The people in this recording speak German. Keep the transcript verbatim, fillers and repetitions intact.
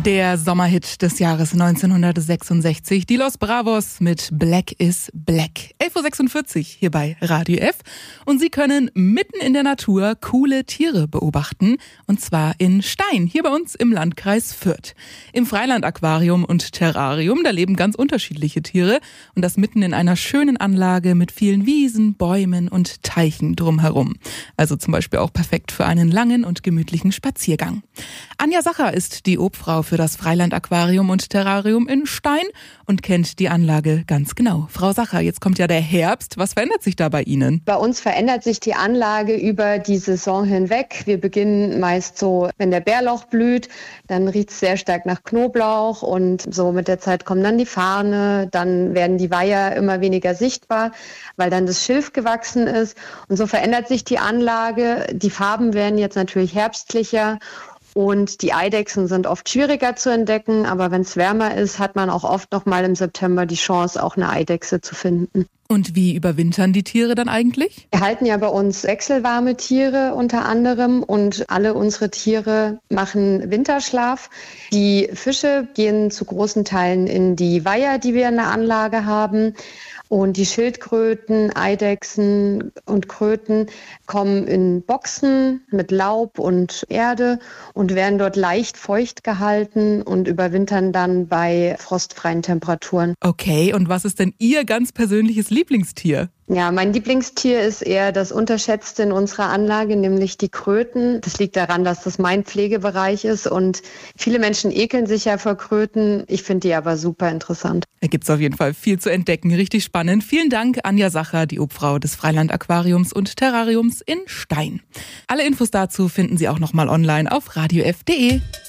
Der Sommerhit des Jahres neunzehnhundertsechsundsechzig, die Los Bravos mit Black is Black. elf Uhr sechsundvierzig hier bei Radio F. Und Sie können mitten in der Natur coole Tiere beobachten. Und zwar in Stein, hier bei uns im Landkreis Fürth. Im Freiland-Aquarium und Terrarium, da leben ganz unterschiedliche Tiere. Und das mitten in einer schönen Anlage mit vielen Wiesen, Bäumen und Teichen drumherum. Also zum Beispiel auch perfekt für einen langen und gemütlichen Spaziergang. Anja Sacher ist die Obfrau für das Freiland-Aquarium und Terrarium in Stein und kennt die Anlage ganz genau. Frau Sacher, jetzt kommt ja der Herbst. Was verändert sich da bei Ihnen? Bei uns verändert sich die Anlage über die Saison hinweg. Wir beginnen meist so, wenn der Bärlauch blüht, dann riecht es sehr stark nach Knoblauch und so mit der Zeit kommen dann die Farne, dann werden die Weiher immer weniger sichtbar, weil dann das Schilf gewachsen ist und so verändert sich die Anlage. Die Farben werden jetzt natürlich herbstlicher. Und die Eidechsen sind oft schwieriger zu entdecken, aber wenn es wärmer ist, hat man auch oft noch mal im September die Chance, auch eine Eidechse zu finden. Und wie überwintern die Tiere dann eigentlich? Wir halten ja bei uns wechselwarme Tiere unter anderem und alle unsere Tiere machen Winterschlaf. Die Fische gehen zu großen Teilen in die Weiher, die wir in der Anlage haben. Und die Schildkröten, Eidechsen und Kröten kommen in Boxen mit Laub und Erde und werden dort leicht feucht gehalten und überwintern dann bei frostfreien Temperaturen. Okay, und was ist denn Ihr ganz persönliches Lieblingstier? Ja, mein Lieblingstier ist eher das Unterschätzte in unserer Anlage, nämlich die Kröten. Das liegt daran, dass das mein Pflegebereich ist und viele Menschen ekeln sich ja vor Kröten. Ich finde die aber super interessant. Da gibt's auf jeden Fall viel zu entdecken. Richtig spannend. Vielen Dank, Anja Sacher, die Obfrau des Freiland-Aquariums und Terrariums in Stein. Alle Infos dazu finden Sie auch nochmal online auf radio f punkt de.